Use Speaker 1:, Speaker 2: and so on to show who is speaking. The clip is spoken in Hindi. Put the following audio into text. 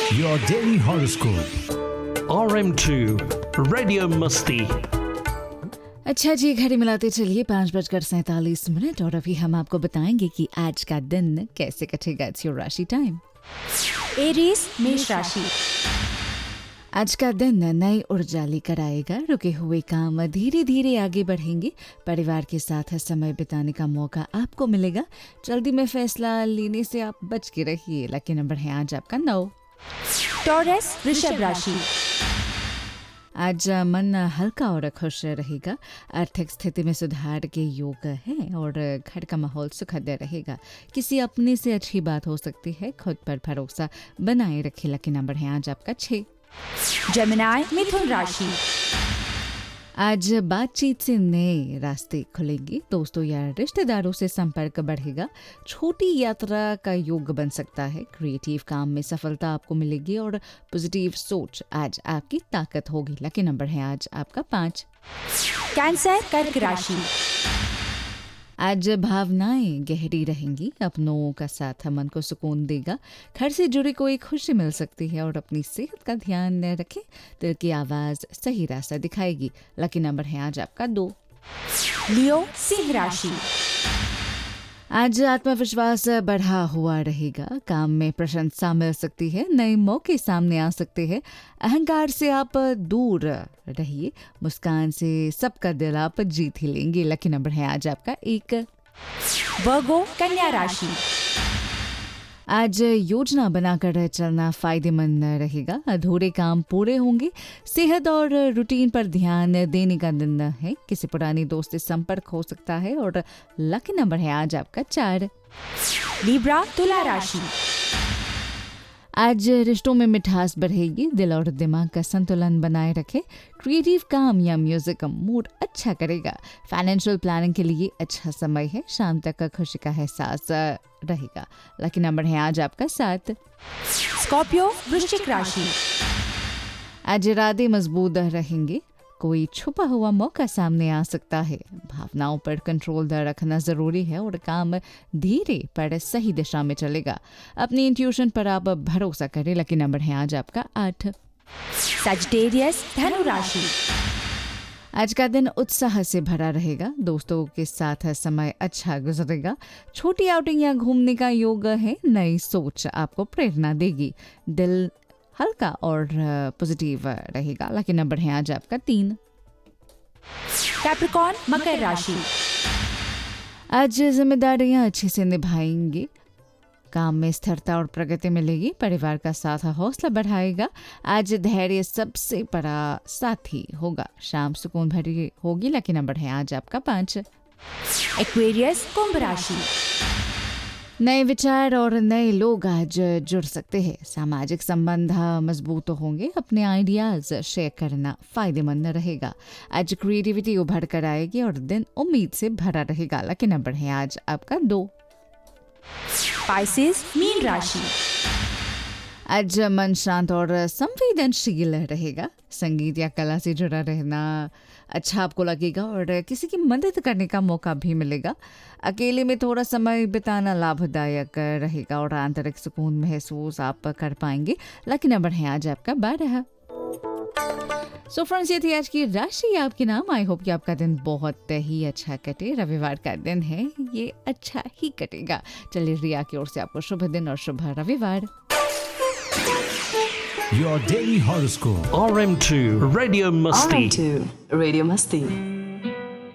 Speaker 1: Your daily horoscope.
Speaker 2: RM2 radio मस्ती।
Speaker 3: अच्छा जी, घड़ी मिलाते चलिए 5:47 और अभी हम आपको बताएंगे कि आज का दिन कैसे कटेगा। इट्स योर राशि टाइम।
Speaker 4: एरीज मेष राशि।
Speaker 3: आज का दिन नई ऊर्जा लेकर आएगा। रुके हुए काम धीरे धीरे आगे बढ़ेंगे। परिवार के साथ समय बिताने का मौका आपको मिलेगा। जल्दी में फैसला लेने से आप बच के रहिए। लकी नंबर है आज आपका 9।
Speaker 4: टॉरस वृषभ राशि।
Speaker 3: आज मन हल्का और खुश रहेगा। आर्थिक स्थिति में सुधार के योग है और घर का माहौल सुखद रहेगा। किसी अपने से अच्छी बात हो सकती है। खुद पर भरोसा बनाए रखें। लकी नंबर है आज आपका 6।
Speaker 4: जेमिनी मिथुन राशि।
Speaker 3: आज बातचीत से नए रास्ते खुलेंगे। दोस्तों या रिश्तेदारों से संपर्क बढ़ेगा। छोटी यात्रा का योग बन सकता है। क्रिएटिव काम में सफलता आपको मिलेगी और पॉजिटिव सोच आज आपकी ताकत होगी। लकी नंबर है आज आपका 5।
Speaker 4: कैंसर कर्क राशि।
Speaker 3: आज भावनाएं गहरी रहेंगी। अपनों का साथ मन को सुकून देगा। घर से जुड़ी कोई खुशी मिल सकती है और अपनी सेहत का ध्यान रखें। दिल की आवाज सही रास्ता दिखाएगी। लकी नंबर है आज आपका 2।
Speaker 4: लियो सिंह राशि।
Speaker 3: आज आत्मविश्वास बढ़ा हुआ रहेगा। काम में प्रशंसा मिल सकती है। नए मौके सामने आ सकते हैं। अहंकार से आप दूर रहिए। मुस्कान से सबका दिल आप जीत ही लेंगे। लकी नंबर है आज आपका 1।
Speaker 4: वर्गो कन्या राशि।
Speaker 3: आज योजना बनाकर चलना फायदेमंद रहेगा। अधूरे काम पूरे होंगे। सेहत और रूटीन पर ध्यान देने का दिन है। किसी पुरानी दोस्त से संपर्क हो सकता है और लकी नंबर है आज आपका 4।
Speaker 4: लिब्रा तुला राशि।
Speaker 3: आज रिश्तों में मिठास बढ़ेगी। दिल और दिमाग का संतुलन बनाए रखें। क्रिएटिव काम या म्यूजिक का मूड अच्छा करेगा। फाइनेंशियल प्लानिंग के लिए अच्छा समय है। शाम तक का खुशी का एहसास रहेगा। लकी नंबर है आज आपका 7।
Speaker 4: स्कॉर्पियो वृश्चिक राशि।
Speaker 3: आज इरादे मजबूत रहेंगे। कोई छुपा हुआ मौका सामने आ सकता है। भावनाओं पर कंट्रोल रखना जरूरी है और काम धीरे पर सही दिशा में चलेगा। अपनी इंट्यूशन पर आप भरोसा करें। लकी नंबर है आज आपका 8।
Speaker 4: सजिटेरियस धनु राशि।
Speaker 3: आज का दिन उत्साह से भरा रहेगा। दोस्तों के साथ समय अच्छा गुजरेगा। छोटी आउटिंग या घूमने का योग है। नई सोच आपको प्रेरणा देगी। दिल हल्का और पॉजिटिव रहेगा। लकी नंबर है आज आपका 3।
Speaker 4: कैप्रिकॉर्न मकर राशि।
Speaker 3: आज जिम्मेदारियां अच्छे से निभाएंगे। काम में स्थिरता और प्रगति मिलेगी। परिवार का साथ हौसला बढ़ाएगा। आज धैर्य सबसे बड़ा साथी होगा। शाम सुकून भरी होगी। लकी नंबर है आज आपका 5।
Speaker 4: एक्वेरियस कुंभ राशि।
Speaker 3: नए विचार और नए लोग आज जुड़ सकते हैं। सामाजिक संबंध मजबूत होंगे। अपने आइडियाज शेयर करना फायदेमंद रहेगा। आज क्रिएटिविटी उभर कर आएगी और दिन उम्मीद से भरा रहेगा। लकी नंबर है आज आपका 2।
Speaker 4: पाइसेस मीन राशि।
Speaker 3: आज मन शांत और संवेदनशील रहेगा। संगीत या कला से जुड़ा रहना अच्छा आपको लगेगा और किसी की मदद करने का मौका भी मिलेगा। अकेले में थोड़ा समय बिताना लाभदायक रहेगा और आंतरिक सुकून महसूस आप कर पाएंगे। लकी नंबर है आज आपका 12। सो फ्रेंड्स, ये थी आज की राशि आपके नाम। आई होप कि आपका दिन बहुत ही अच्छा कटे। रविवार का दिन है, ये अच्छा ही कटेगा। चलिए, रिया की ओर से आपको शुभ दिन और शुभ रविवार।
Speaker 1: Your daily horoscope.
Speaker 2: RM2 radio मस्ती।
Speaker 5: RM2 रेडियो मस्ती।